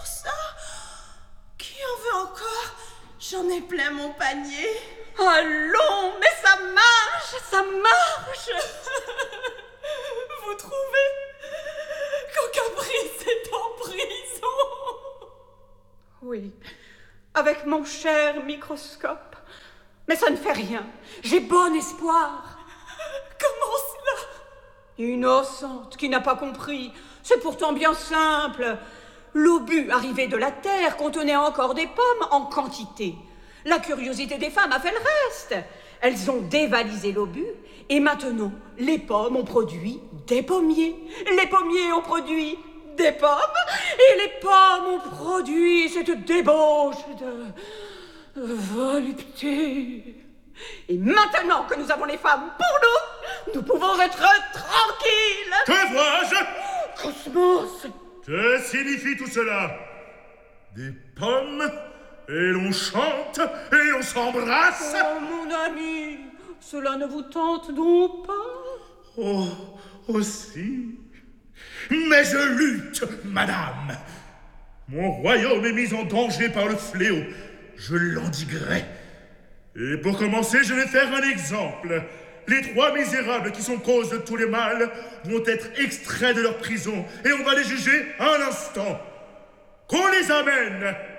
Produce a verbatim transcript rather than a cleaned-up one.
ça? Qui en veut encore? J'en ai plein mon panier. Allons, mais ça marche, ça marche. Vous trouvez qu'au Caprice est en prison? Oui, avec mon cher microscope. Mais ça ne fait rien. J'ai bon espoir. Comment cela? Innocente, qui n'a pas compris. C'est pourtant bien simple. L'obus arrivé de la terre contenait encore des pommes en quantité. La curiosité des femmes a fait le reste. Elles ont dévalisé l'obus et maintenant, les pommes ont produit des pommiers. Les pommiers ont produit des pommes et les pommes ont produit cette débauche de volupté. Et maintenant que nous avons les femmes pour nous, nous pouvons être tranquilles. Que vois-je? Cosmos! Que signifie tout cela? Des pommes? Et l'on chante? Et l'on s'embrasse? Oh, mon ami, cela ne vous tente donc pas? Oh, aussi. Mais je lutte, madame. Mon royaume est mis en danger par le fléau. Je l'endiguerai. Et pour commencer, je vais faire un exemple. Les trois misérables qui sont cause de tous les mals vont être extraits de leur prison et on va les juger à l'instant. Qu'on les amène